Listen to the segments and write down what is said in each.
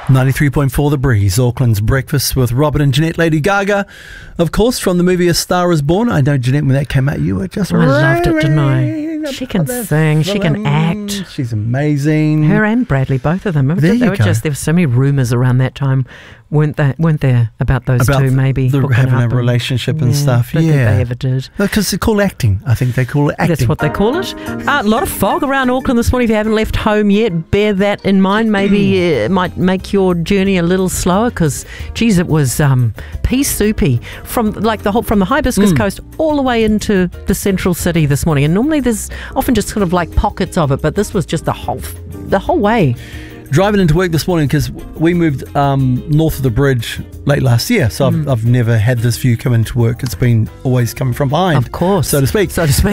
93.4 The Breeze, Auckland's breakfast with Robert and Jeanette. Lady Gaga, of course, from the movie A Star Is Born. I know, Jeanette, when that came out, you were just I loved it, didn't I? She can sing, she can act. She's amazing. Her and Bradley, both of them. There were so many rumours around that time, weren't there, about those two maybe having a relationship and stuff. I don't think they ever did. Because they call acting. I think they call it acting. That's what they call it. A lot of fog around Auckland this morning. If you haven't left home yet, bear that in mind. Maybe it might make your journey a little slower because, geez, it was pea soupy from the Hibiscus Coast all the way into the central city this morning. And normally there's often just sort of like pockets of it, but this was just the whole way. Driving into work this morning, because we moved north of the bridge late last year, so I've never had this view come into work. It's been always coming from behind, of course, so to speak.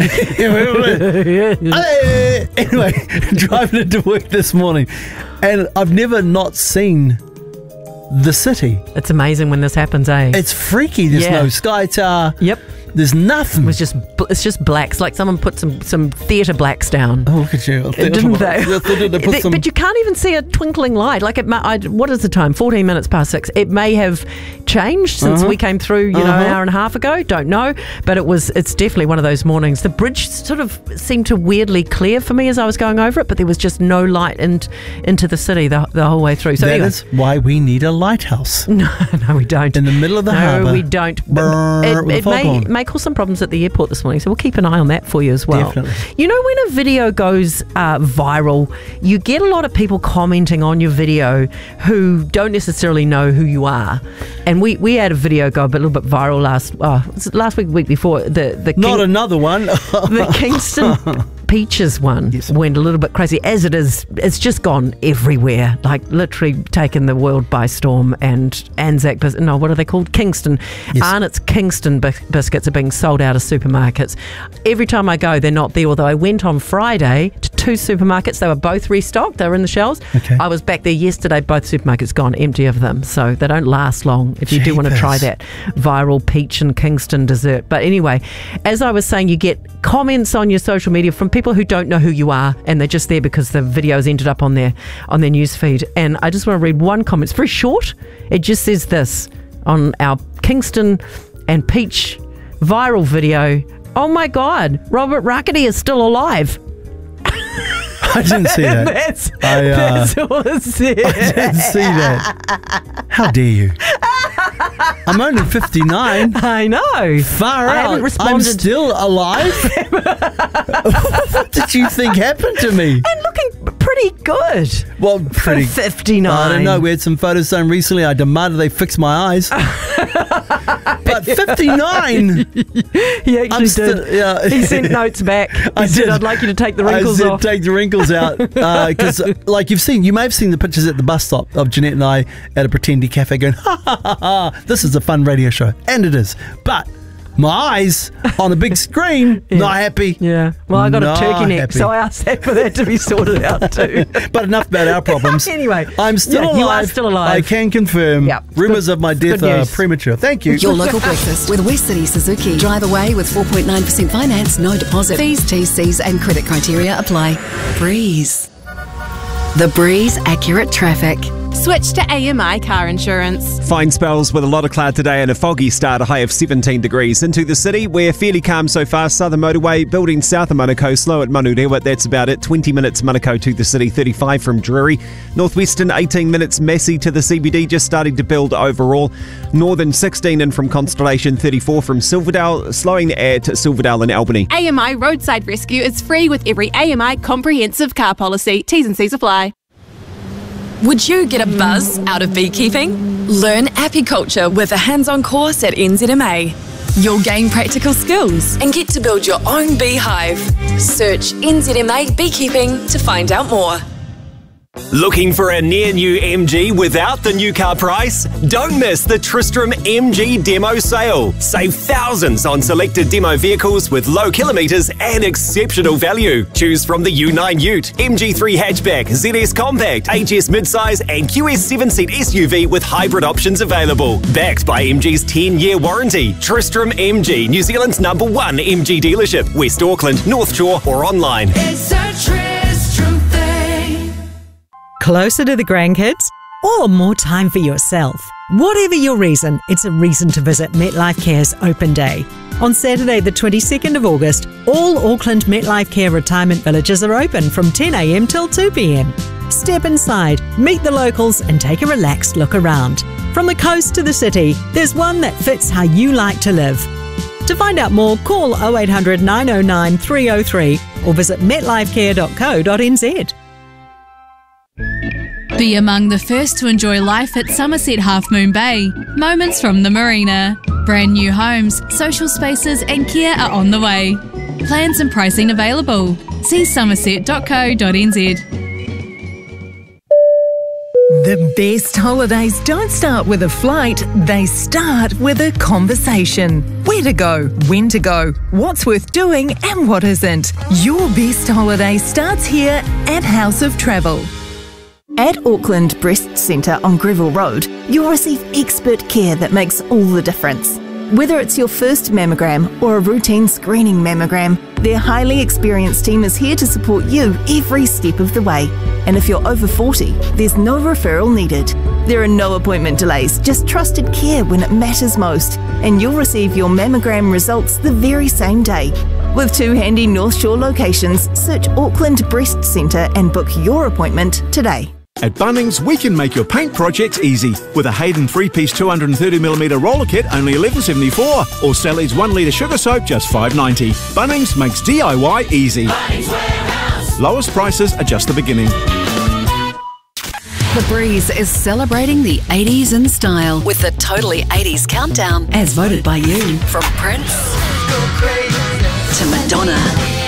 Anyway, driving into work this morning, and I've never not seen the city. It's amazing when this happens, eh? It's freaky. There's no Sky Tower. Yep. There's nothing. It's just black. It's like someone put some theatre blacks down. Oh, look at you. Didn't they? But you can't even see a twinkling light. Like what is the time? 14 minutes past 6. It may have changed since we came through, an hour and a half ago. Don't know. But it's definitely one of those mornings. The bridge sort of seemed to weirdly clear for me as I was going over it, but there was just no light into the city the whole way through. So that is why we need a lighthouse. No, we don't. In the middle of the harbour. No, we don't. It may cause some problems at the airport this morning, so we'll keep an eye on that for you as well. Definitely. You know, when a video goes viral, you get a lot of people commenting on your video who don't necessarily know who you are. And we had a video go a little bit viral last week before. Another one. The Kingston Peaches one went a little bit crazy, as it is. It's just gone everywhere, like literally taken the world by storm. And Anzac, what are they called? Kingston. Yes. Arnott's Kingston biscuits are being sold out of supermarkets. Every time I go, they're not there. Although I went on Friday to 2 supermarkets, they were both restocked. They were in the shelves. Okay. I was back there yesterday. Both supermarkets gone empty of them, so they don't last long. If you do want to try that viral peach and Kingston dessert. But anyway, as I was saying, you get comments on your social media from people who don't know who you are, and they're just there because the video's ended up on their news feed. And I just want to read one comment. It's very short. It just says this on our Kingston and Peach viral video: "Oh my God, Robert Raketi is still alive." I didn't see that. That's all it said. I didn't see that. How dare you? I'm only 59. I know. Far I out. haven't responded. I'm still alive. What did you think happened to me? And looking pretty good. Well, pretty. For 59. I don't know. We had some photos done recently. I demanded they fix my eyes. But 59. He actually did. He sent notes back. He said, "I'd like you to take the wrinkles off." Take the wrinkles out. Because, like you may have seen the pictures at the bus stop of Jeanette and I at a pretendy cafe going, ha ha ha ha, this is a fun radio show. And it is. But my eyes on a big screen, not happy. Yeah. Well, I got a turkey neck, happy. so I asked for that to be sorted out too. But enough about our problems. Anyway, I'm still alive. You are still alive. I can confirm. Yep. Rumours of my death are premature. Thank you. Your local breakfast with West City Suzuki. Drive away with 4.9% finance, no deposit. Fees, TCs and credit criteria apply. Breeze. The Breeze Accurate Traffic. Switch to AMI car insurance. Fine spells with a lot of cloud today and a foggy start, a high of 17 degrees. Into the city, we're fairly calm so far. Southern Motorway, building south of Manukau, slow at Manurewa, that's about it. 20 minutes Manukau to the city, 35 from Drury. Northwestern, 18 minutes Massey to the CBD, just starting to build overall. Northern, 16 in from Constellation, 34 from Silverdale, slowing at Silverdale and Albany. AMI Roadside Rescue is free with every AMI comprehensive car policy. T's and C's apply. Would you get a buzz out of beekeeping? Learn apiculture with a hands-on course at NZMA. You'll gain practical skills and get to build your own beehive. Search NZMA Beekeeping to find out more. Looking for a near new MG without the new car price? Don't miss the Tristram MG demo sale. Save thousands on selected demo vehicles with low kilometres and exceptional value. Choose from the U9 Ute, MG3 hatchback, ZS compact, HS midsize and QS 7-seat SUV with hybrid options available. Backed by MG's 10-year warranty. Tristram MG, New Zealand's #1 MG dealership. West Auckland, North Shore or online. It's a Tristram thing. Closer to the grandkids or more time for yourself. Whatever your reason, it's a reason to visit MetLife Care's Open Day. On Saturday the 22nd of August, all Auckland MetLife Care retirement villages are open from 10 a.m. till 2 p.m. Step inside, meet the locals and take a relaxed look around. From the coast to the city, there's one that fits how you like to live. To find out more, call 0800 909 303 or visit metlifecare.co.nz. Be among the first to enjoy life at Somerset Half Moon Bay. Moments from the Marina. Brand new homes, social spaces and care are on the way. Plans and pricing available. See somerset.co.nz. The best holidays don't start with a flight, they start with a conversation. Where to go, when to go, what's worth doing and what isn't. Your best holiday starts here at House of Travel. At Auckland Breast Centre on Greville Road, you'll receive expert care that makes all the difference. Whether it's your first mammogram or a routine screening mammogram, their highly experienced team is here to support you every step of the way. And if you're over 40, there's no referral needed. There are no appointment delays, just trusted care when it matters most. And you'll receive your mammogram results the very same day. With 2 handy North Shore locations, search Auckland Breast Centre and book your appointment today. At Bunnings, we can make your paint projects easy with a Hayden 3-piece 230mm roller kit only $11.74 or Sally's 1 litre sugar soap just $5.90. Bunnings makes DIY easy. Bunnings Warehouse. Lowest prices are just the beginning. The Breeze is celebrating the 80s in style with the Totally 80s Countdown, as voted by you. From Prince to Madonna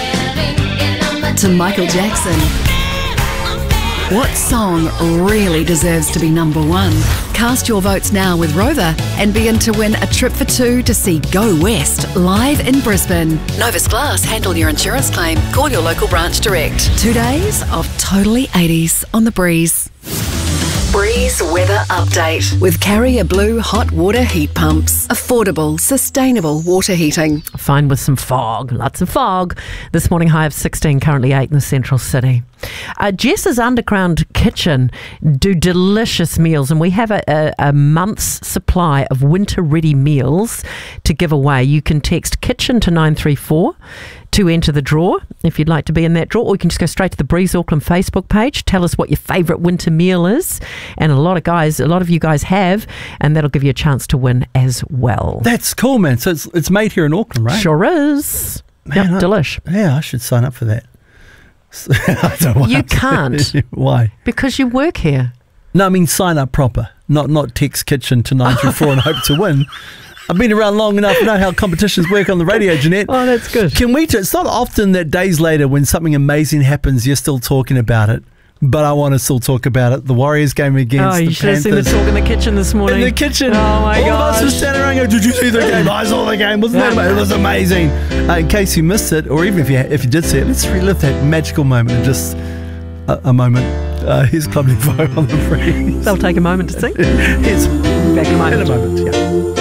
to Michael Jackson. What song really deserves to be number 1? Cast your votes now with Rover and begin to win a trip for 2 to see Go West live in Brisbane. Novus Glass handle your insurance claim. Call your local branch direct. 2 days of Totally 80s on The Breeze. Breeze weather update with Carrier Blue hot water heat pumps. Affordable, sustainable water heating. Fine with some fog, lots of fog. This morning high of 16, currently 8 in the central city. Jess's Underground Kitchen do delicious meals, and we have a month's supply of winter-ready meals to give away. You can text kitchen to 934 to enter the draw if you'd like to be in that draw, or you can just go straight to the Breeze Auckland Facebook page. Tell us what your favourite winter meal is, and a lot of you guys have, and that'll give you a chance to win as well. That's cool, man. So it's made here in Auckland, right? Sure is. Man, yep, delish. Yeah, I should sign up for that. I don't know why. You can't. Why? Because you work here. No, I mean sign up proper, not text kitchen to 934 and hope to win. I've been around long enough to know how competitions work on the radio, Jeanette. Oh, that's good. It's not often that days later when something amazing happens, you're still talking about it. But I want to still talk about it. The Warriors game against the Panthers. Oh, you should have seen the talk in the kitchen this morning. In the kitchen. Oh, my God. All of us were standing around going, did you see the game? I saw the game. Wasn't that amazing? It was amazing. In case you missed it, or even if you did see it, let's relive that magical moment in just a moment. Here's Club Nouveau on the Breeze. They'll take a moment to sing. Here's back in a moment. Yeah.